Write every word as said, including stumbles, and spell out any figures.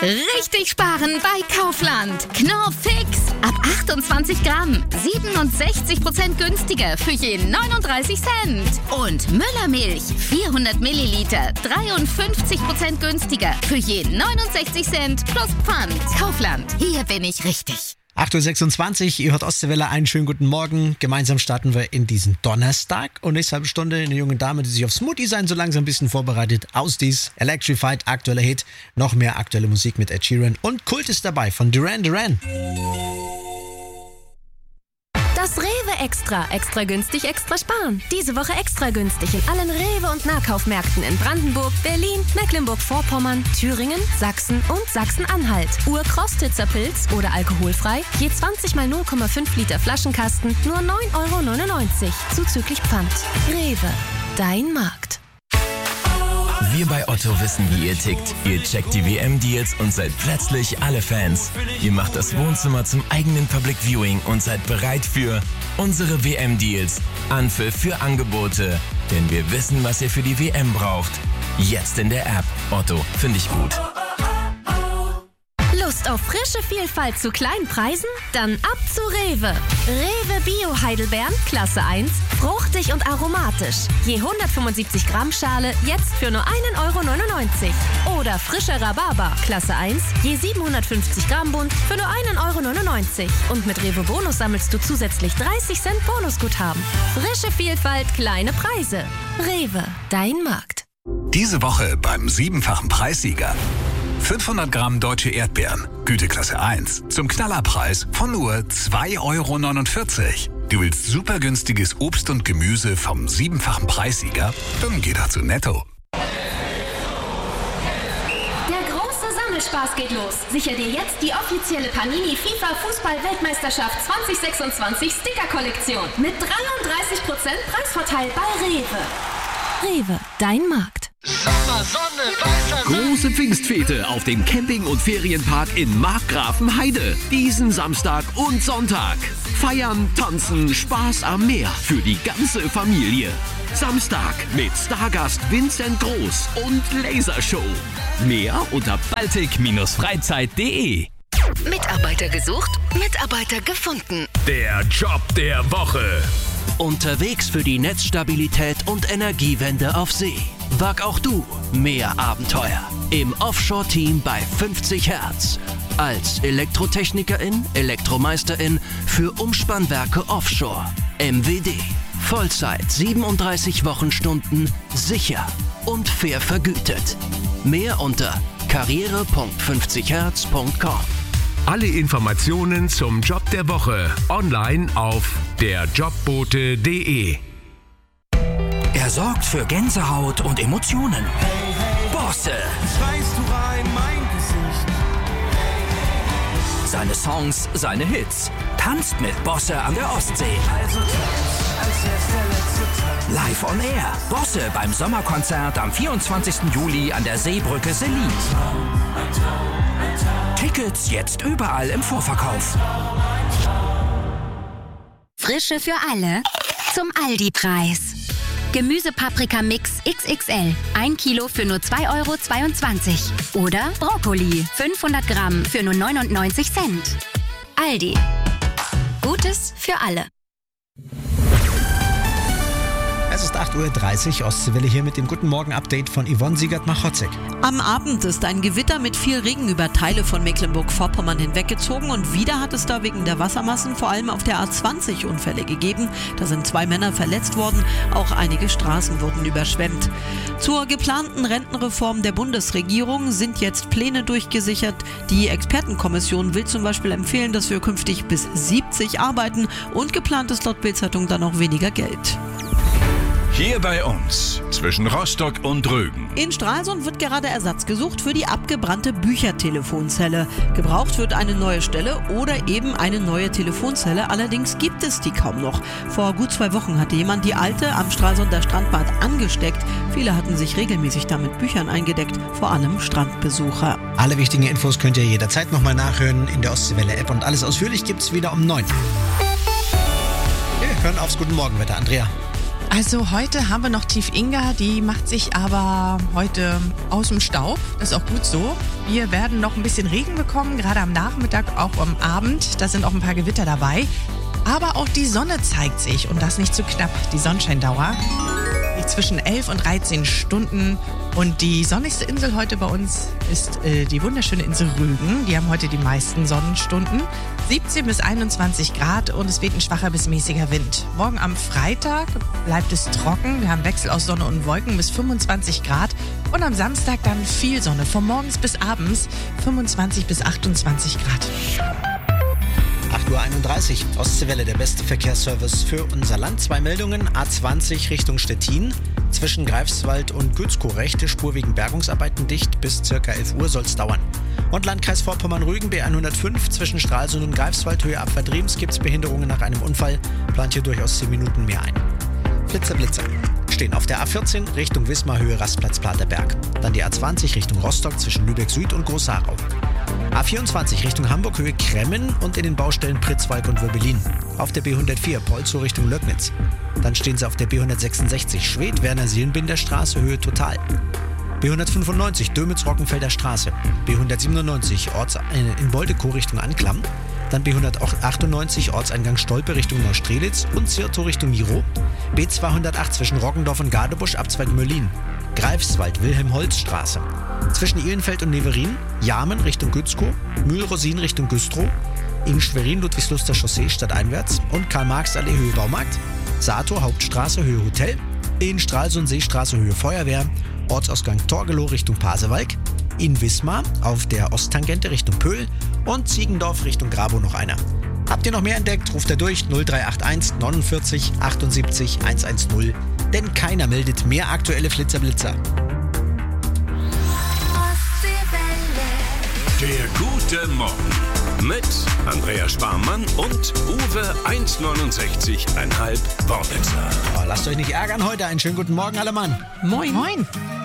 Richtig sparen bei Kaufland. Knorr Fix. Ab achtundzwanzig Gramm. siebenundsechzig Prozent günstiger für je neununddreißig Cent. Und Müllermilch. vierhundert Milliliter. dreiundfünfzig Prozent günstiger für je neunundsechzig Cent plus Pfand. Kaufland. Hier bin ich richtig. acht Uhr sechsundzwanzig, ihr hört Ostseewelle, einen schönen guten Morgen. Gemeinsam starten wir in diesen Donnerstag und nächste halbe Stunde eine junge Dame, die sich auf Smoothie sein so langsam ein bisschen vorbereitet. Aus dies Electrified, aktueller Hit, noch mehr aktuelle Musik mit Ed Sheeran und Kult ist dabei von Duran Duran. Das Rewe Extra. Extra günstig, extra sparen. Diese Woche extra günstig in allen Rewe- und Nahkaufmärkten in Brandenburg, Berlin, Mecklenburg-Vorpommern, Thüringen, Sachsen und Sachsen-Anhalt. Urkostitzer Pilz oder alkoholfrei, je zwanzig mal null Komma fünf Liter Flaschenkasten, nur neun Euro neunundneunzig, zuzüglich Pfand. Rewe, dein Markt. Wir bei Otto wissen, wie ihr tickt. Ihr checkt die W M-Deals und seid plötzlich alle Fans. Ihr macht das Wohnzimmer zum eigenen Public Viewing und seid bereit für unsere W M-Deals. Anpfiff für Angebote. Denn wir wissen, was ihr für die W M braucht. Jetzt in der App. Otto, finde ich gut. Lust auf frische Vielfalt zu kleinen Preisen? Dann ab zu Rewe. Rewe Bio Heidelbeeren, Klasse eins, fruchtig und aromatisch. Je hundertfünfundsiebzig Gramm Schale, jetzt für nur ein Euro neunundneunzig. Oder frischer Rhabarber, Klasse eins, je siebenhundertfünfzig Gramm Bund, für nur ein Euro neunundneunzig. Und mit Rewe Bonus sammelst du zusätzlich dreißig Cent Bonusguthaben. Frische Vielfalt, kleine Preise. Rewe, dein Markt. Diese Woche beim siebenfachen Preissieger. fünfhundert Gramm deutsche Erdbeeren, Güteklasse eins, zum Knallerpreis von nur zwei Euro neunundvierzig. Du willst super günstiges Obst und Gemüse vom siebenfachen Preissieger? Dann geh doch zu Netto. Der große Sammelspaß geht los. Sicher dir jetzt die offizielle Panini FIFA Fußball-Weltmeisterschaft zwanzig sechsundzwanzig Sticker-Kollektion mit dreiunddreißig Prozent Preisvorteil bei Rewe. Rewe, dein Markt. Sommer, Sonne, weißer Große Pfingstfete auf dem Camping- und Ferienpark in Markgrafenheide. Diesen Samstag und Sonntag. Feiern, tanzen, Spaß am Meer für die ganze Familie. Samstag mit Stargast Vincent Groß und Lasershow. Mehr unter baltic Freizeit punkt de. Mitarbeiter gesucht, Mitarbeiter gefunden. Der Job der Woche. Unterwegs für die Netzstabilität und Energiewende auf See. Wag auch du mehr Abenteuer im Offshore-Team bei fünfzig Hertz. Als Elektrotechnikerin, Elektromeisterin für Umspannwerke Offshore. M W D. Vollzeit siebenunddreißig Wochenstunden, sicher und fair vergütet. Mehr unter karriere punkt fünfzig hertz punkt com. Alle Informationen zum Job der Woche online auf der jobbote punkt de. Er sorgt für Gänsehaut und Emotionen. Bosse. Seine Songs, seine Hits. Tanzt mit Bosse an der Ostsee. Live on Air. Bosse beim Sommerkonzert am vierundzwanzigsten Juli an der Seebrücke Selin. Tickets jetzt überall im Vorverkauf. Frische für alle zum Aldi-Preis. Gemüsepaprika-Mix X X L. ein Kilo für nur zwei Euro zweiundzwanzig. Oder Brokkoli. fünfhundert Gramm für nur neunundneunzig Cent. Aldi. Gutes für alle. Es ist acht Uhr dreißig, Ostseewelle hier mit dem Guten Morgen-Update von Yvonne Siegert-Machotzek. Am Abend ist ein Gewitter mit viel Regen über Teile von Mecklenburg-Vorpommern hinweggezogen und wieder hat es da wegen der Wassermassen vor allem auf der A zwanzig Unfälle gegeben. Da sind zwei Männer verletzt worden, auch einige Straßen wurden überschwemmt. Zur geplanten Rentenreform der Bundesregierung sind jetzt Pläne durchgesichert. Die Expertenkommission will zum Beispiel empfehlen, dass wir künftig bis siebzig arbeiten und geplant ist laut Bild-Zeitung dann auch weniger Geld. Hier bei uns, zwischen Rostock und Rügen. In Stralsund wird gerade Ersatz gesucht für die abgebrannte Büchertelefonzelle. Gebraucht wird eine neue Stelle oder eben eine neue Telefonzelle, allerdings gibt es die kaum noch. Vor gut zwei Wochen hatte jemand die alte am Stralsunder Strandbad angesteckt. Viele hatten sich regelmäßig da mit Büchern eingedeckt, vor allem Strandbesucher. Alle wichtigen Infos könnt ihr jederzeit nochmal nachhören in der Ostseewelle-App und alles ausführlich gibt's wieder um neun. Wir hören aufs Guten Morgen Wetter, Andrea. Also heute haben wir noch Tief Inga, die macht sich aber heute aus dem Staub. Das ist auch gut so. Wir werden noch ein bisschen Regen bekommen, gerade am Nachmittag, auch am Abend. Da sind auch ein paar Gewitter dabei. Aber auch die Sonne zeigt sich und das nicht zu knapp. Die Sonnenscheindauer liegt zwischen elf und dreizehn Stunden. Und die sonnigste Insel heute bei uns ist äh, die wunderschöne Insel Rügen. Die haben heute die meisten Sonnenstunden. siebzehn bis einundzwanzig Grad und es weht ein schwacher bis mäßiger Wind. Morgen am Freitag bleibt es trocken. Wir haben Wechsel aus Sonne und Wolken bis fünfundzwanzig Grad. Und am Samstag dann viel Sonne. Von morgens bis abends fünfundzwanzig bis achtundzwanzig Grad. acht Uhr einunddreißig, Ostseewelle, der beste Verkehrsservice für unser Land. Zwei Meldungen, A zwanzig Richtung Stettin. Zwischen Greifswald und Gützkow rechte Spur wegen Bergungsarbeiten dicht. Bis circa elf Uhr soll es dauern. Und Landkreis Vorpommern-Rügen, B hundertfünf, zwischen Stralsund und Greifswald, Höhe Abfahrt Riems, gibt es Behinderungen nach einem Unfall. Plant hier durchaus zehn Minuten mehr ein. Flitzer, Blitzer. Stehen auf der A vierzehn Richtung Wismar, Höhe Rastplatz Platerberg. Dann die A zwanzig Richtung Rostock zwischen Lübeck Süd und Großharau. A vierundzwanzig Richtung Hamburg, Höhe Kremmen und in den Baustellen Pritzwalk und Würbelin. Auf der B hundertvier Polzow Richtung Löcknitz. Dann stehen sie auf der B hundertsechsundsechzig Schwedt-Werner-Seelenbinder-Straße, Höhe Total. B hundertfünfundneunzig Dömitz-Rockenfelder Straße. B hundertsiebenundneunzig Orts, äh, in Boldekow Richtung Anklam. Dann B hundertachtundneunzig Ortseingang Stolpe Richtung Neustrelitz und Zirtow Richtung Miro. B zweihundertacht zwischen Roggendorf und Gadebusch, Abzweig Möllin. Greifswald, Wilhelm-Holz-Straße. Zwischen Ihlenfeld und Neverin, Jarmen Richtung Gützkow, Mühlrosin Richtung Güstrow, in Schwerin Ludwigsluster Chaussee stadteinwärts und Karl-Marx-Allee Höhe Baumarkt, Sator Hauptstraße Höhe Hotel, in Stralsund Seestraße Höhe Feuerwehr, Ortsausgang Torgelow Richtung Pasewalk, in Wismar auf der Osttangente Richtung Pöhl und Ziegendorf Richtung Grabow noch einer. Habt ihr noch mehr entdeckt, ruft er durch null drei acht eins neunundvierzig achtundsiebzig hundertzehn, denn keiner meldet mehr aktuelle Flitzerblitzer. Der gute Morgen mit Andrea Sparmann und Uwe eins neunundsechzig Komma fünf Worbitzer. Oh, lasst euch nicht ärgern heute. Einen schönen guten Morgen, alle Mann. Moin. Moin.